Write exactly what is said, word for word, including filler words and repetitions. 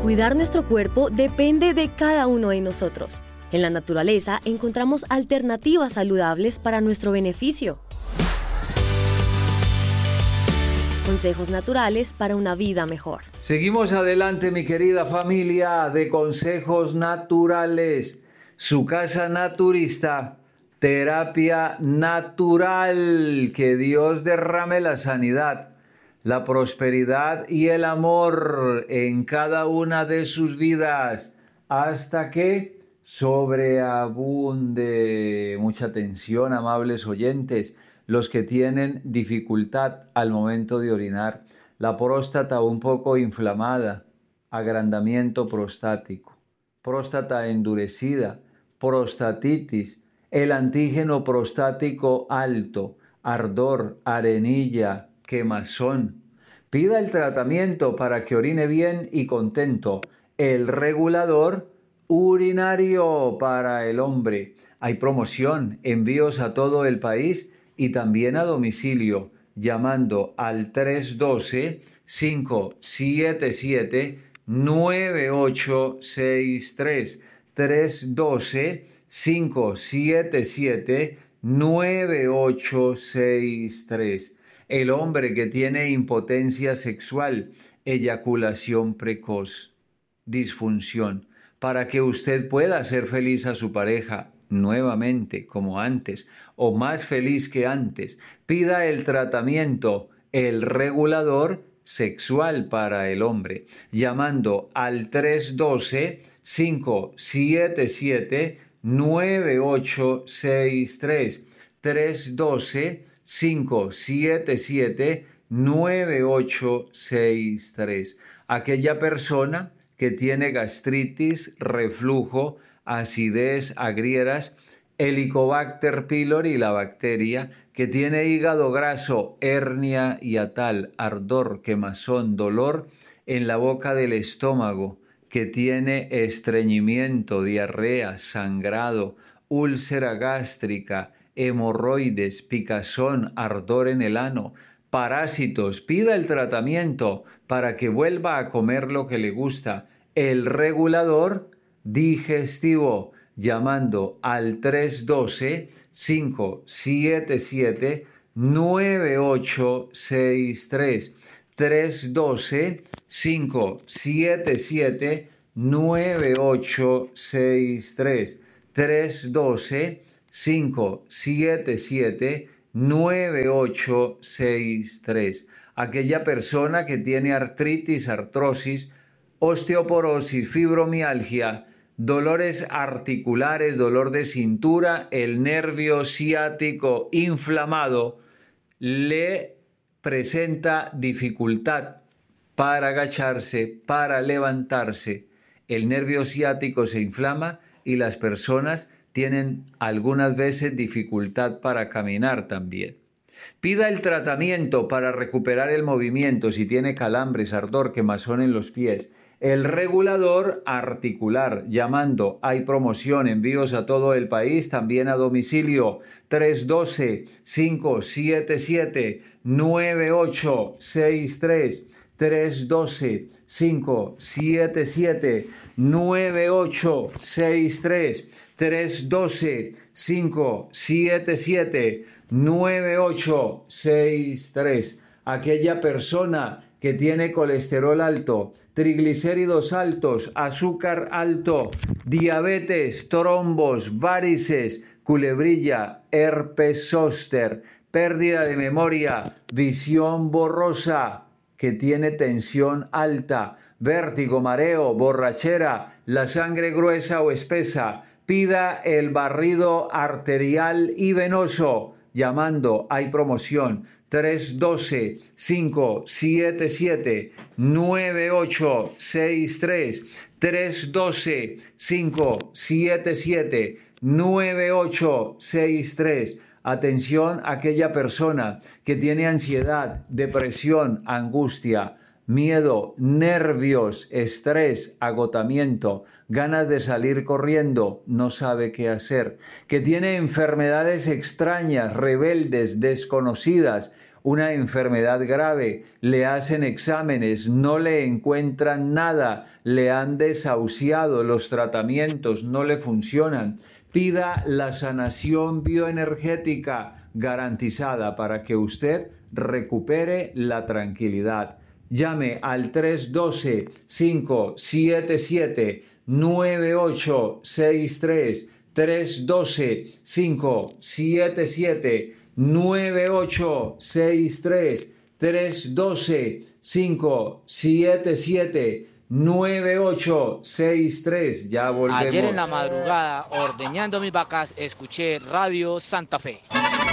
Cuidar nuestro cuerpo depende de cada uno de nosotros. En la naturaleza encontramos alternativas saludables para nuestro beneficio. Consejos naturales para una vida mejor. Seguimos adelante, mi querida familia de Consejos Naturales. Su casa naturista, terapia natural. Que Dios derrame la sanidad, la prosperidad y el amor en cada una de sus vidas, hasta que sobreabunde. Mucha atención, amables oyentes. Los que tienen dificultad al momento de orinar, la próstata un poco inflamada, agrandamiento prostático, próstata endurecida, prostatitis, el antígeno prostático alto, ardor, arenilla, quemazón. Pida el tratamiento para que orine bien y contento. El regulador urinario para el hombre. Hay promoción, envíos a todo el país y también a domicilio, llamando al tres uno dos, cinco siete siete, nueve ocho seis tres, tres uno dos, cinco siete siete, nueve ocho seis tres. El hombre que tiene impotencia sexual, eyaculación precoz, disfunción, para que usted pueda hacer feliz a su pareja nuevamente como antes o más feliz que antes, pida el tratamiento, el regulador sexual para el hombre, llamando al tres uno dos, cinco siete siete, nueve ocho seis tres, tres uno dos, cinco siete siete, nueve ocho seis tres. Aquella persona que tiene gastritis, reflujo, acidez, agrieras, Helicobacter pylori, la bacteria, que tiene hígado graso, hernia hiatal, ardor, quemazón, dolor en la boca del estómago, que tiene estreñimiento, diarrea, sangrado, úlcera gástrica, hemorroides, picazón, ardor en el ano, parásitos. Pida el tratamiento para que vuelva a comer lo que le gusta. El regulador digestivo, llamando al tres uno dos, cinco siete siete, nueve ocho seis tres, tres uno dos, cinco siete siete, nueve ocho seis tres, tres uno dos, cinco siete siete, nueve ocho seis tres. Aquella persona que tiene artritis, artrosis, osteoporosis, fibromialgia, dolores articulares, dolor de cintura, el nervio ciático inflamado, le presenta dificultad para agacharse, para levantarse. El nervio ciático se inflama y las personas tienen algunas veces dificultad para caminar también. Pida el tratamiento para recuperar el movimiento si tiene calambres, ardor, quemazón en los pies. El regulador articular, llamando, hay promoción, envíos a todo el país, también a domicilio, tres uno dos, cinco siete siete, nueve ocho seis tres, tres uno dos, cinco siete siete, nueve ocho seis tres, tres uno dos, cinco siete siete, nueve ocho seis tres. Aquella persona que tiene colesterol alto, triglicéridos altos, azúcar alto, diabetes, trombos, varices, culebrilla, herpes zóster, pérdida de memoria, visión borrosa, que tiene tensión alta, vértigo, mareo, borrachera, la sangre gruesa o espesa, pida el barrido arterial y venoso, llamando, hay promoción, tres uno dos, cinco siete siete, nueve ocho seis tres, tres uno dos, cinco siete siete, nueve ocho seis tres. Atención a aquella persona que tiene ansiedad, depresión, angustia, miedo, nervios, estrés, agotamiento, ganas de salir corriendo, no sabe qué hacer, que tiene enfermedades extrañas, rebeldes, desconocidas, una enfermedad grave, le hacen exámenes, no le encuentran nada, le han desahuciado, los tratamientos no le funcionan. Pida la sanación bioenergética garantizada para que usted recupere la tranquilidad. Llame al tres uno dos, cinco siete siete, nueve ocho seis tres, tres uno dos, cinco siete siete, nueve ocho seis tres, tres uno dos, cinco siete siete, nueve ocho seis tres. Ya volvemos. Ayer en la madrugada, ordeñando mis vacas, escuché Radio Santa Fe.